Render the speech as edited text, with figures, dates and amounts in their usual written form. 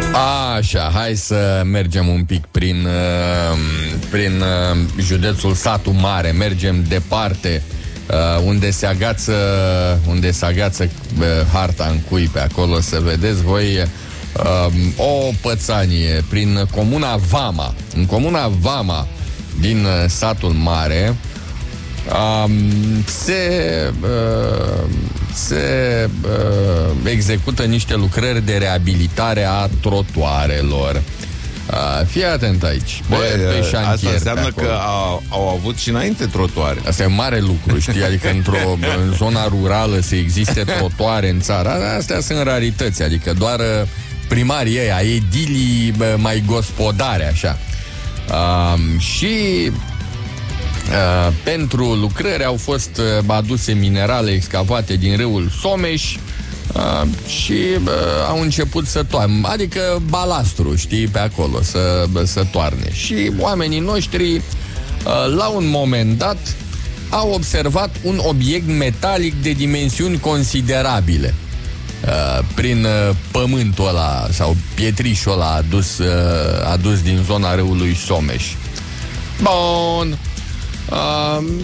Așa, hai să mergem un pic prin județul Satu Mare. Mergem departe, unde se agață harta în cui pe acolo, să vedeți voi o pățanie prin comuna Vama. În comuna Vama din Satul Mare se execută niște lucrări de reabilitare a trotuarelor. Fii atent aici. Pe șantier, asta înseamnă că au avut și înainte trotuare. Asta e mare lucru, știi? Adică în zona rurală să existe trotuare în țară. Astea sunt rarități, adică doar primarii ăia, edilii mai gospodare, așa. Și pentru lucrări au fost aduse minerale excavate din râul Someș și au început să toarne, adică balastru, știi, pe acolo să toarne. Și oamenii noștri la un moment dat au observat un obiect metalic de dimensiuni considerabile prin pământul ăla sau pietrișul ăla adus din zona râului Someș. Bun.